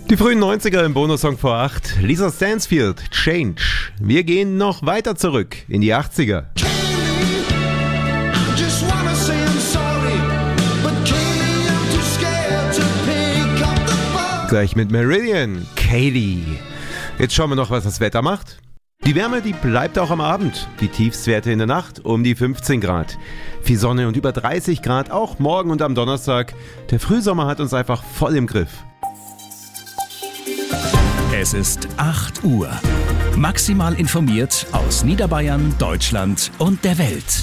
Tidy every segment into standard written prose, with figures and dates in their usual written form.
Die frühen 90er im Bonussong vor 8. Lisa Stansfield, Change. Wir gehen noch weiter zurück in die 80er. Gleich mit Meridian, Kaylee. Jetzt schauen wir noch, was das Wetter macht. Die Wärme, die bleibt auch am Abend. Die Tiefstwerte in der Nacht um die 15 Grad. Viel Sonne und über 30 Grad auch morgen und am Donnerstag. Der Frühsommer hat uns einfach voll im Griff. Es ist 8 Uhr. Maximal informiert aus Niederbayern, Deutschland und der Welt.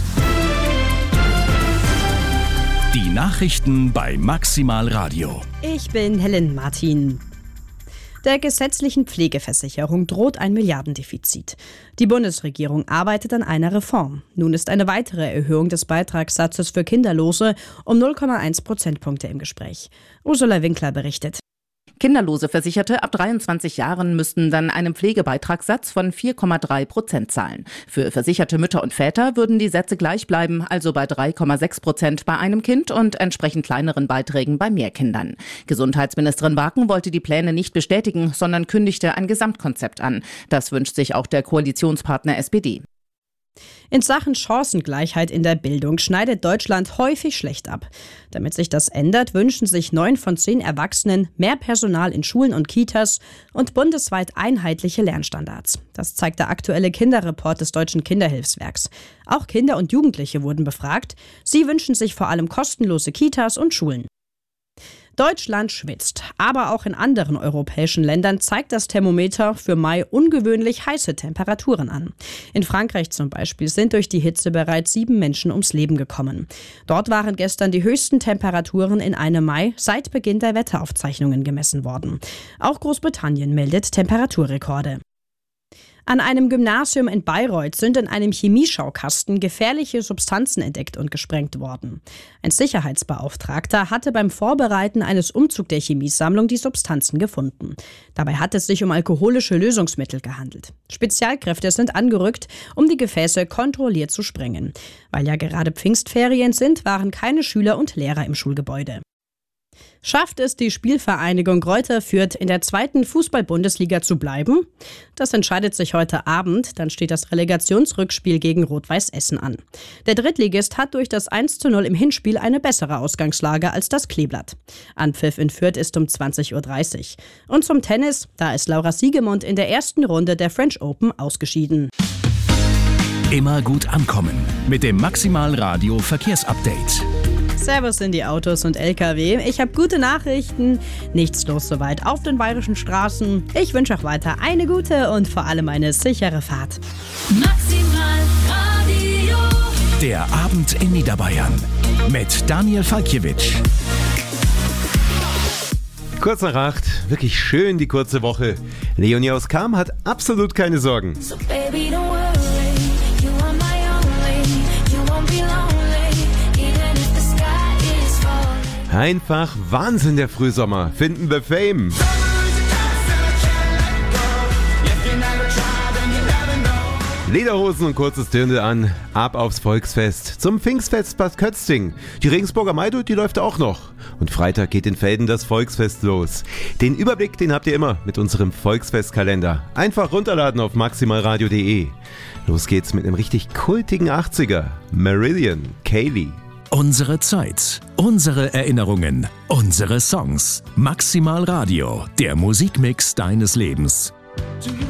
Die Nachrichten bei Maximal Radio. Ich bin Helen Martin. Der gesetzlichen Pflegeversicherung droht ein Milliardendefizit. Die Bundesregierung arbeitet an einer Reform. Nun ist eine weitere Erhöhung des Beitragssatzes für Kinderlose um 0,1 Prozentpunkte im Gespräch. Ursula Winkler berichtet. Kinderlose Versicherte ab 23 Jahren müssten dann einen Pflegebeitragssatz von 4,3% zahlen. Für versicherte Mütter und Väter würden die Sätze gleich bleiben, also bei 3,6% bei einem Kind und entsprechend kleineren Beiträgen bei mehr Kindern. Gesundheitsministerin Waken wollte die Pläne nicht bestätigen, sondern kündigte ein Gesamtkonzept an. Das wünscht sich auch der Koalitionspartner SPD. In Sachen Chancengleichheit in der Bildung schneidet Deutschland häufig schlecht ab. Damit sich das ändert, wünschen sich 9 von 10 Erwachsenen mehr Personal in Schulen und Kitas und bundesweit einheitliche Lernstandards. Das zeigt der aktuelle Kinderreport des Deutschen Kinderhilfswerks. Auch Kinder und Jugendliche wurden befragt. Sie wünschen sich vor allem kostenlose Kitas und Schulen. Deutschland schwitzt, aber auch in anderen europäischen Ländern zeigt das Thermometer für Mai ungewöhnlich heiße Temperaturen an. In Frankreich zum Beispiel sind durch die Hitze bereits 7 Menschen ums Leben gekommen. Dort waren gestern die höchsten Temperaturen in einem Mai seit Beginn der Wetteraufzeichnungen gemessen worden. Auch Großbritannien meldet Temperaturrekorde. An einem Gymnasium in Bayreuth sind in einem Chemieschaukasten gefährliche Substanzen entdeckt und gesprengt worden. Ein Sicherheitsbeauftragter hatte beim Vorbereiten eines Umzugs der Chemiesammlung die Substanzen gefunden. Dabei hat es sich um alkoholische Lösungsmittel gehandelt. Spezialkräfte sind angerückt, um die Gefäße kontrolliert zu sprengen. Weil ja gerade Pfingstferien sind, waren keine Schüler und Lehrer im Schulgebäude. Schafft es die Spielvereinigung Greuther Fürth in der 2. Fußball-Bundesliga zu bleiben? Das entscheidet sich heute Abend, dann steht das Relegationsrückspiel gegen Rot-Weiß Essen an. Der Drittligist hat durch das 1:0 im Hinspiel eine bessere Ausgangslage als das Kleeblatt. Anpfiff in Fürth ist um 20:30 Uhr. Und zum Tennis, da ist Laura Siegemund in der ersten Runde der French Open ausgeschieden. Immer gut ankommen mit dem Maximal Radio Verkehrsupdate. Servus in die Autos und LKW. Ich habe gute Nachrichten. Nichts los soweit auf den bayerischen Straßen. Ich wünsche auch weiter eine gute und vor allem eine sichere Fahrt. Maximal Radio. Der Abend in Niederbayern mit Daniel Falkiewicz. Kurz nach 8, wirklich schön die kurze Woche. Leonie aus Cham hat absolut keine Sorgen. So baby, don't worry. You are my only. You won't be lonely. Even if the sky is falling. Einfach Wahnsinn der Frühsommer, finden wir Fame. Lederhosen und kurzes Dirndl an, ab aufs Volksfest, zum Pfingstfest Bad Kötzting. Die Regensburger Maidut, die läuft auch noch. Und Freitag geht in Velden das Volksfest los. Den Überblick, den habt ihr immer mit unserem Volksfestkalender. Einfach runterladen auf maximalradio.de. Los geht's mit einem richtig kultigen 80er. Meridian, Kaylee. Unsere Zeit, unsere Erinnerungen, unsere Songs. Maximal Radio, der Musikmix deines Lebens.